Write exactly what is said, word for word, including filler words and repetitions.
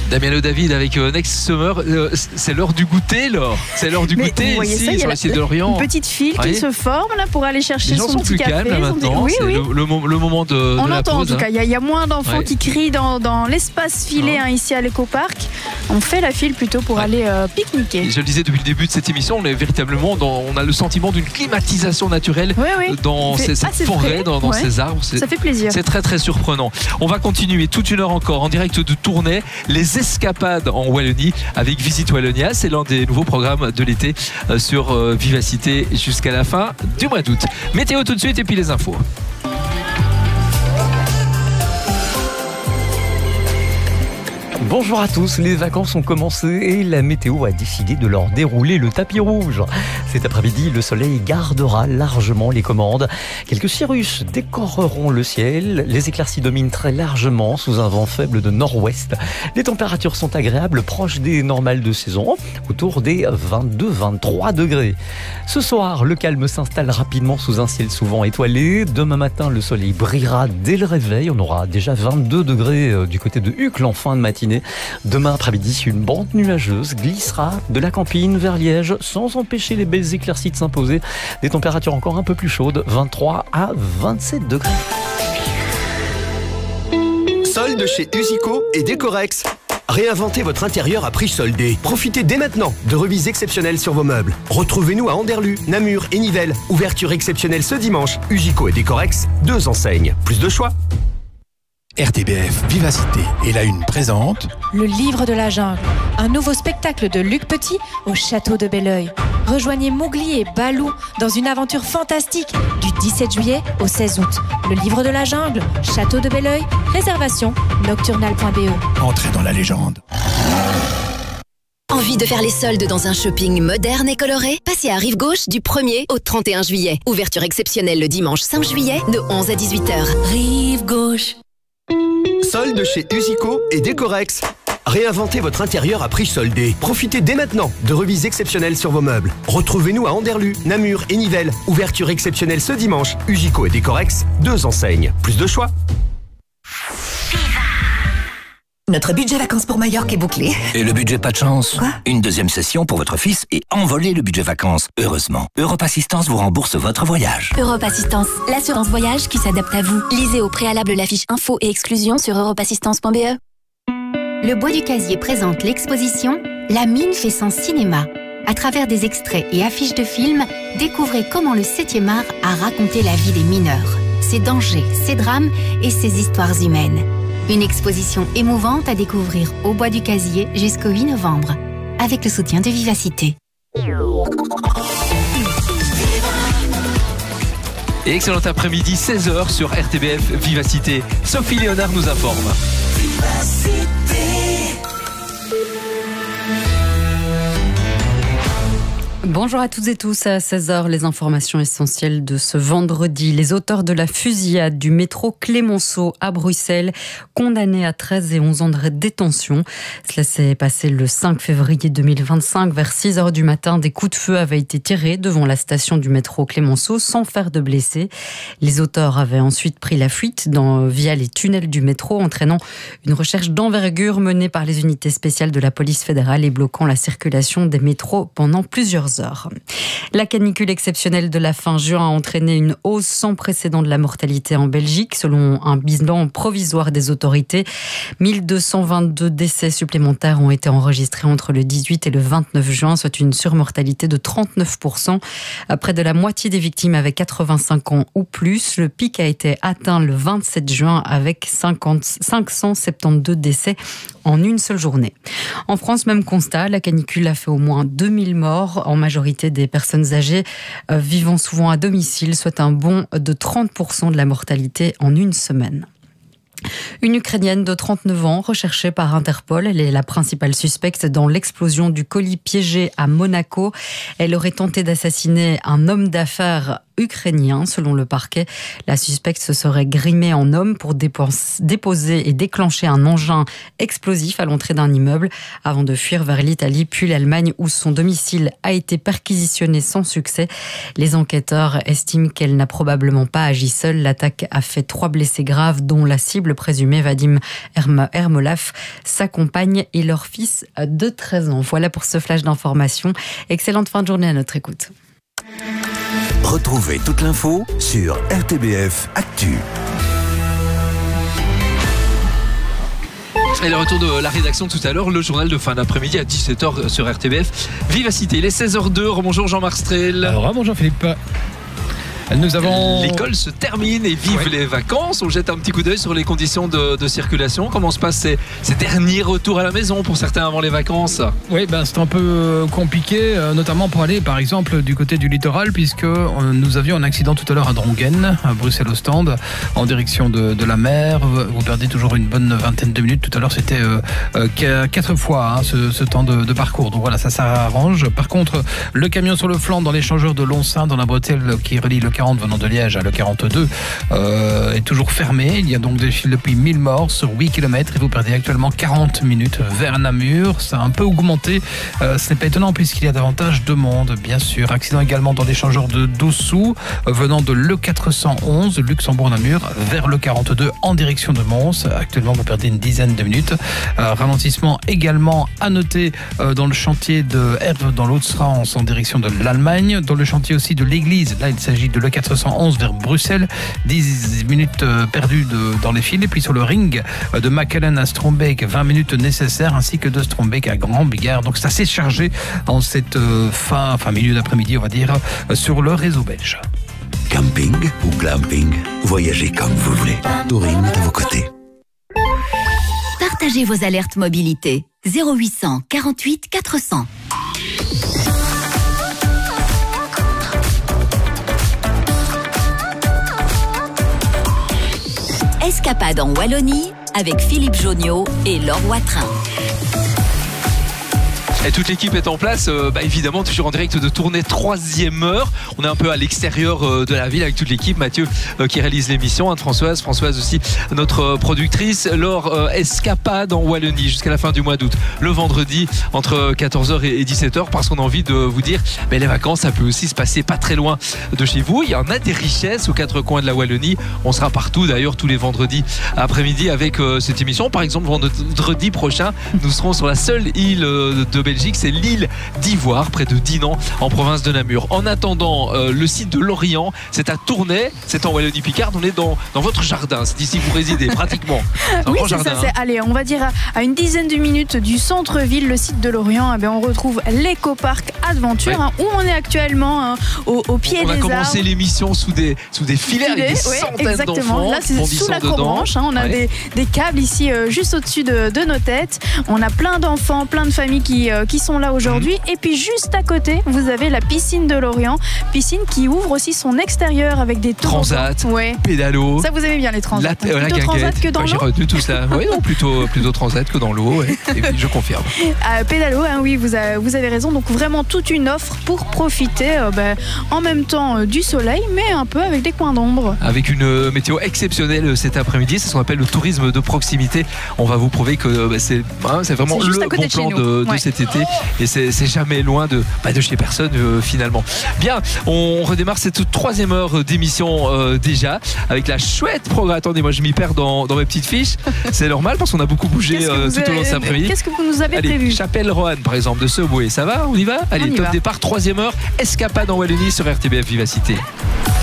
Damien Le David avec euh, Next Summer. Euh, c'est l'heure du goûter, Laure. C'est l'heure du Mais goûter ici, ça, sur la site de Lorient. Une petite file oui. qui se forme là pour aller chercher Les gens son sont petit plus café. calmes là maintenant. Oui, c'est oui. le, le, le moment de, On de la entend pause. en tout cas, il y, y a moins d'enfants ouais. qui crient dans, dans l'espace filé hein. hein, ici à l'éco-parc. On fait la file plutôt pour ouais. aller euh, pique-niquer. Je le disais depuis le début de cette émission, on est véritablement dans, on a le sentiment d'une climatisation naturelle oui, oui. dans ces, cette forêt, frais, dans, dans ouais. ces arbres. Ça fait plaisir. C'est très très surprenant. On va continuer toute une heure encore en direct de Tournai, les escapades en Wallonie avec Visite Wallonia. C'est l'un des nouveaux programmes de l'été sur Vivacité jusqu'à la fin du mois d'août. Météo tout de suite et puis les infos. Bonjour à tous, les vacances ont commencé et la météo a décidé de leur dérouler le tapis rouge. Cet après-midi, le soleil gardera largement les commandes. Quelques cirrus décoreront le ciel. Les éclaircies dominent très largement sous un vent faible de nord-ouest. Les températures sont agréables, proches des normales de saison, autour des vingt-deux à vingt-trois degrés. Ce soir, le calme s'installe rapidement sous un ciel souvent étoilé. Demain matin, le soleil brillera dès le réveil. On aura déjà vingt-deux degrés du côté de Uccle en fin de matinée. Demain après-midi, une bande nuageuse glissera de la Campine vers Liège sans empêcher les belles éclaircies de s'imposer. Des températures encore un peu plus chaudes, vingt-trois à vingt-sept degrés. Solde chez Usico et Décorex. Réinventez votre intérieur à prix soldé. Profitez dès maintenant de remises exceptionnelles sur vos meubles. Retrouvez-nous à Anderlu, Namur et Nivelles. Ouverture exceptionnelle ce dimanche. Usico et Décorex, deux enseignes. Plus de choix. R T B F Vivacité et la Une présente Le Livre de la Jungle, un nouveau spectacle de Luc Petit au château de Belleuil. Rejoignez Mowgli et Balou dans une aventure fantastique du dix-sept juillet au seize août. Le Livre de la Jungle, château de Belleuil, réservation nocturnal point b e. Entrez dans la légende. Envie de faire les soldes dans un shopping moderne et coloré? Passez à Rive Gauche du premier au trente et un juillet. Ouverture exceptionnelle le dimanche cinq juillet de onze à dix-huit heures. Rive Gauche. Solde chez Usico et Décorex. Réinventez votre intérieur à prix soldé. Profitez dès maintenant de remises exceptionnelles sur vos meubles. Retrouvez-nous à Anderlu, Namur et Nivelles. Ouverture exceptionnelle ce dimanche. Usico et Décorex, deux enseignes. Plus de choix. Notre budget vacances pour Majorque est bouclé. Et le budget pas de chance? Quoi? Une deuxième session pour votre fils et envoler le budget vacances. Heureusement, Europe Assistance vous rembourse votre voyage. Europe Assistance, l'assurance voyage qui s'adapte à vous. Lisez au préalable la fiche info et exclusion sur europe assistance point b e. Le Bois du Casier présente l'exposition La Mine fait son cinéma. À travers des extraits et affiches de films, découvrez comment le septième art a raconté la vie des mineurs, ses dangers, ses drames et ses histoires humaines. Une exposition émouvante à découvrir au Bois du Casier jusqu'au huit novembre, avec le soutien de Vivacité. Et excellent après-midi, seize heures sur R T B F Vivacité. Sophie Léonard nous informe. Vivacité. Bonjour à toutes et tous, à seize heures, les informations essentielles de ce vendredi. Les auteurs de la fusillade du métro Clémenceau à Bruxelles, condamnés à treize et onze ans de détention. Cela s'est passé le cinq février deux mille vingt-cinq, vers six heures du matin. Des coups de feu avaient été tirés devant la station du métro Clémenceau sans faire de blessés. Les auteurs avaient ensuite pris la fuite dans, via les tunnels du métro, entraînant une recherche d'envergure menée par les unités spéciales de la police fédérale et bloquant la circulation des métros pendant plusieurs heures. La canicule exceptionnelle de la fin juin a entraîné une hausse sans précédent de la mortalité en Belgique, selon un bilan provisoire des autorités. mille deux cent vingt-deux décès supplémentaires ont été enregistrés entre le dix-huit et le vingt-neuf juin, soit une surmortalité de trente-neuf pour cent. Près de la moitié des victimes avaient quatre-vingt-cinq ans ou plus. Le pic a été atteint le vingt-sept juin avec cinquante, cinq cent soixante-douze décès en une seule journée. En France, même constat, la canicule a fait au moins deux mille morts, en majorité des personnes âgées euh, vivant souvent à domicile, soit un bond de trente pour cent de la mortalité en une semaine. Une Ukrainienne de trente-neuf ans, recherchée par Interpol, elle est la principale suspecte dans l'explosion du colis piégé à Monaco. Elle aurait tenté d'assassiner un homme d'affaires ukrainien, selon le parquet. La suspecte se serait grimée en homme pour déposer et déclencher un engin explosif à l'entrée d'un immeuble avant de fuir vers l'Italie puis l'Allemagne où son domicile a été perquisitionné sans succès. Les enquêteurs estiment qu'elle n'a probablement pas agi seule. L'attaque a fait trois blessés graves dont la cible coupable présumé, Vadim Ermolaf, sa compagne et leur fils de treize ans. Voilà pour ce flash d'information. Excellente fin de journée à notre écoute. Retrouvez toute l'info sur R T B F Actu. Et le retour de la rédaction tout à l'heure, le journal de fin d'après-midi à dix-sept heures sur R T B F Vivacité. Il est seize heures deux. Bonjour Jean-Marc Strel. Alors, bonjour Philippe. Nous avons... L'école se termine et vive ouais. les vacances. On jette un petit coup d'œil sur les conditions de, de circulation. Comment se passent ces, ces derniers retours à la maison pour certains avant les vacances? Oui, ben, c'est un peu compliqué, notamment pour aller par exemple du côté du littoral, puisque nous avions un accident tout à l'heure à Drongen, à Bruxelles-Ostende, en direction de, de la mer. Vous perdez toujours une bonne vingtaine de minutes. Tout à l'heure, c'était euh, quatre fois hein, ce, ce temps de, de parcours. Donc voilà, ça s'arrange. Par contre, le camion sur le flanc dans l'échangeur de Lonsin, dans la bretelle qui relie le quarante venant de Liège à le quarante-deux euh, est toujours fermé. Il y a donc des files depuis mille morts sur huit kilomètres et vous perdez actuellement quarante minutes vers Namur. Ça a un peu augmenté. Euh, ce n'est pas étonnant puisqu'il y a davantage de monde, bien sûr. Accident également dans l'échangeur de Dossou euh, venant de l'E quatre cent onze, Luxembourg-Namur, vers le quarante-deux en direction de Mons. Actuellement, vous perdez une dizaine de minutes. Euh, ralentissement également à noter euh, dans le chantier de Herve dans l'Haute-France en direction de l'Allemagne. Dans le chantier aussi de l'église, là il s'agit de l'E quatre cent onze vers Bruxelles, dix minutes perdues de, dans les fils. Et puis sur le ring de Machelen à Strombeek, vingt minutes nécessaires, ainsi que de Strombeek à Grand Bigard. Donc c'est assez chargé en cette fin, enfin milieu d'après-midi, on va dire, sur le réseau belge. Camping ou glamping, voyagez comme vous voulez. Touring est à vos côtés. Partagez vos alertes mobilité. zéro huit cent quarante-huit quatre cents. Escapade en Wallonie avec Philippe Joniot et Laure Watrin. Et toute l'équipe est en place, euh, bah évidemment toujours en direct de tournée troisième heure. On est un peu à l'extérieur euh, de la ville avec toute l'équipe. Mathieu euh, qui réalise l'émission, Anne-Françoise, Françoise aussi notre euh, productrice. Laure, euh, escapade en Wallonie jusqu'à la fin du mois d'août, le vendredi entre quatorze heures et dix-sept heures, parce qu'on a envie de vous dire, mais les vacances ça peut aussi se passer pas très loin de chez vous. Il y en a des richesses aux quatre coins de la Wallonie. On sera partout d'ailleurs tous les vendredis après-midi avec euh, cette émission. Par exemple, vendredi prochain, nous serons sur la seule île euh, de Belgique, c'est l'île d'Ivoire, près de Dinan, en province de Namur. En attendant, euh, le site de Lorient, c'est à Tournai, c'est en Wallonie-Picard. On est dans, dans votre jardin, c'est ici que vous résidez, pratiquement. C'est un oui, c'est jardin, ça. Hein. C'est, allez, on va dire à, à une dizaine de minutes du centre-ville, le site de Lorient. Eh bien, on retrouve l'éco-parc Adventure, ouais. hein, où on est actuellement hein, au, au pied on des arbres. On a commencé l'émission sous des, sous des filets avec des ouais, centaines exactement. d'enfants. Là, c'est sous la cobranche. Hein, on a ouais. des, des câbles ici euh, juste au-dessus de, de nos têtes. On a plein d'enfants, plein de familles qui, euh, qui sont là aujourd'hui. Mmh. Et puis juste à côté, vous avez la piscine de Lorient, piscine qui ouvre aussi son extérieur avec des transat, ouais. pédalo. Ça vous aimez bien les transats. La, plutôt la transat que dans ouais, l'eau. J'ai retenu tout ça. Oui, non, plutôt plutôt transat que dans l'eau. Ouais. Et puis, je confirme. Euh, pédalo, hein, oui, vous, a, vous avez raison. Donc vraiment toute une offre pour profiter euh, bah, en même temps euh, du soleil, mais un peu avec des coins d'ombre. Avec une euh, météo exceptionnelle cet après-midi, c'est ce qu'on appelle le tourisme de proximité. On va vous prouver que euh, bah, c'est, hein, c'est vraiment c'est le bon plan de, ouais. de cet été, et c'est, c'est jamais loin de, bah, de chez personne euh, finalement. Bien, on redémarre cette troisième heure d'émission euh, déjà avec la chouette programme. Attendez, moi je m'y perds dans, dans mes petites fiches. C'est normal parce qu'on a beaucoup bougé euh, tout avez, au long de cet après-midi. Qu'est-ce que vous nous avez Allez, prévu? Chapelle-Roanne par exemple de Subway, ça va? On y va? Allez, on y top va. Départ, troisième heure, escapade en Wallonie sur R T B F Vivacité.